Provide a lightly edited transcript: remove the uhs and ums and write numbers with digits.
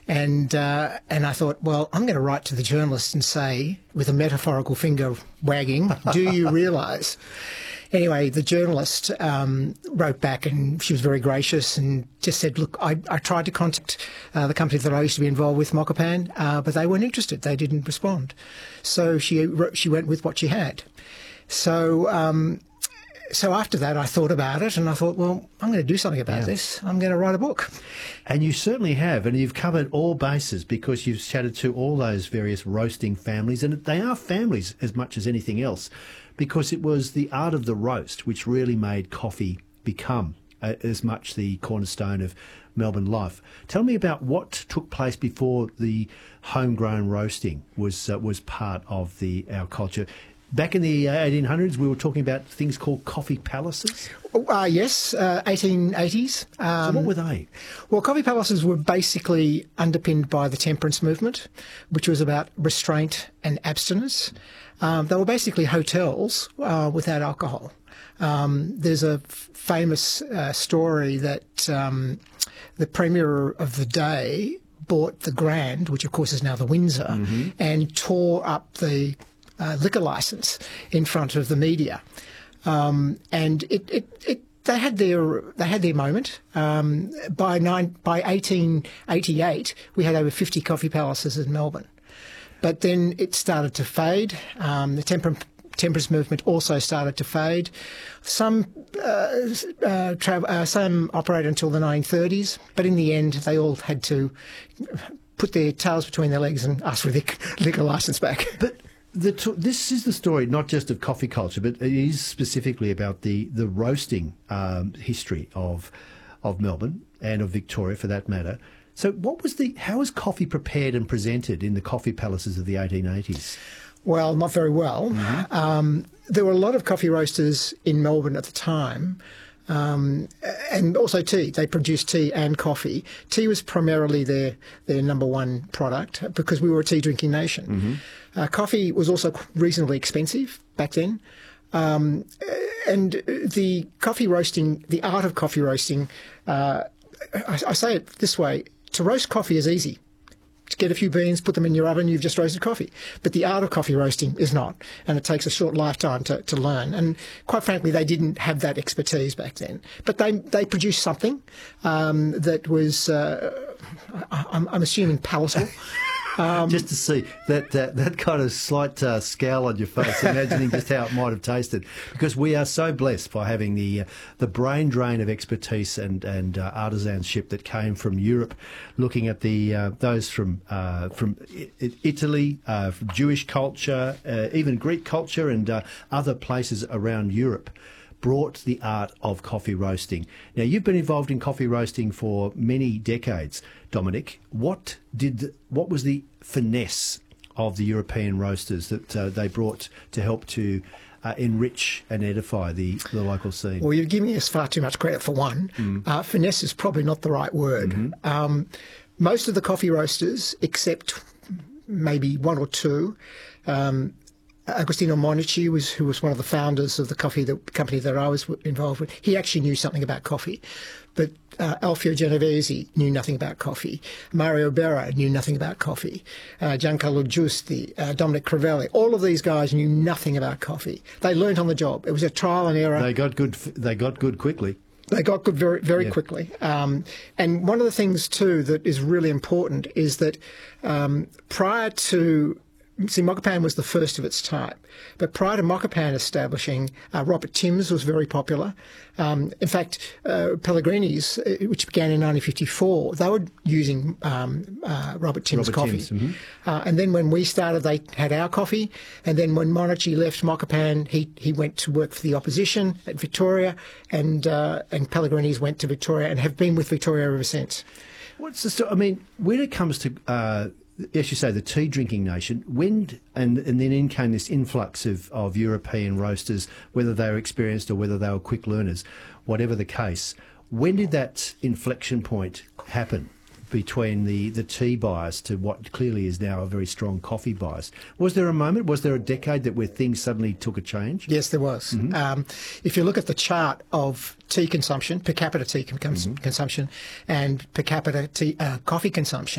And I thought, well, I'm going to write to the journalist and say, with a metaphorical finger wagging, do you realise? Anyway, the journalist wrote back, and she was very gracious and just said, look, I tried to contact the company that I used to be involved with, Mokopan, but they weren't interested. They didn't respond. So she went with what she had. So after that, I thought about it, and I thought, well, I'm going to do something about this. I'm going to write a book. And you certainly have, and you've covered all bases because you've chatted to all those various roasting families, and they are families as much as anything else, because it was the art of the roast which really made coffee become as much the cornerstone of Melbourne life. Tell me about what took place before the homegrown roasting was part of our culture. Back in the 1800s, we were talking about things called coffee palaces. Yes, 1880s. So what were they? Well, coffee palaces were basically underpinned by the temperance movement, which was about restraint and abstinence. They were basically hotels without alcohol. There's a famous story that the Premier of the day bought the Grand, which of course is now the Windsor, and tore up the liquor license in front of the media, and they had their moment. By 1888, we had over 50 coffee palaces in Melbourne, but then it started to fade. The temperance movement also started to fade. Some operated until the 1930s, but in the end, they all had to put their tails between their legs and ask for their liquor license back. But this is the story not just of coffee culture, but it is specifically about the roasting history of Melbourne and of Victoria, for that matter. So, how was coffee prepared and presented in the coffee palaces of the 1880s? Well, not very well. There were a lot of coffee roasters in Melbourne at the time. And also tea. They produced tea and coffee. Tea was primarily their number one product because we were a tea drinking nation. Coffee was also reasonably expensive back then. And the coffee roasting, the art of coffee roasting, I say it this way, to roast coffee is easy. Get a few beans, put them in your oven, you've just roasted coffee. But the art of coffee roasting is not, and it takes a short lifetime to learn. And quite frankly, they didn't have that expertise back then. But they produced something that was, I'm assuming, palatable. Just to see that kind of slight scowl on your face, imagining just how it might have tasted, because we are so blessed by having the brain drain of expertise and artisanship that came from Europe, looking at those from Italy, from Jewish culture, even Greek culture, and other places around Europe. Brought the art of coffee roasting. Now, you've been involved in coffee roasting for many decades, Dominic. What was the finesse of the European roasters that they brought to help to enrich and edify the local scene? Well, you're giving us far too much credit for one. Finesse is probably not the right word. Most of the coffee roasters, except maybe one or two, Agostino Monici, who was one of the founders of the company that I was involved with, he actually knew something about coffee. But Alfio Genovese knew nothing about coffee. Mario Berra knew nothing about coffee. Giancarlo Giusti, Dominic Crivelli, all of these guys knew nothing about coffee. They learnt on the job. It was a trial and error. They got good quickly. They got good very quickly. And one of the things, too, that is really important is that prior to... See, Mokopan was the first of its type. But prior to Mokopan establishing, Robert Timms was very popular. In fact, Pellegrini's, which began in 1954, they were using Robert Timms coffee. And then when we started, they had our coffee. And then when Monici left Mokopan, he went to work for the opposition at Victoria, and Pellegrini's went to Victoria and have been with Victoria ever since. What's the story? I mean, when it comes to... as you say, the tea drinking nation, and then in came this influx of European roasters, whether they were experienced or whether they were quick learners, whatever the case. When did that inflection point happen between the tea bias to what clearly is now a very strong coffee bias? Was there a moment, was there a decade where things suddenly took a change? Yes, there was. If you look at the chart of tea consumption, per capita tea consumption, and per capita coffee consumption,